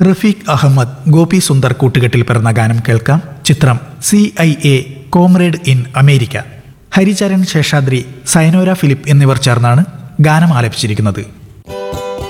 റഫീഖ് അഹമ്മദ്, ഗോപി സുന്ദർ കൂട്ടുകെട്ടിൽ പിറന്ന ഗാനം കേൾക്കാം. ചിത്രം CIA comrade in America. Haricharan Seshadri, Sayanora Philip എന്നിവർ ചേർന്നാണ് ഗാനം ആലപിച്ചിരിക്കുന്നത്.